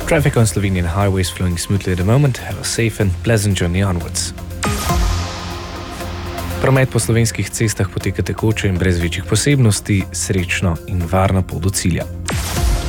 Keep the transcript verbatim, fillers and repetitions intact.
Traffic on Slovenian highways flowing smoothly at the moment. Have a safe and pleasant journey onwards. Promet po slovenskih cestah poteka tekoče in brez večjih posebnosti, srečno in varno pot do cilja.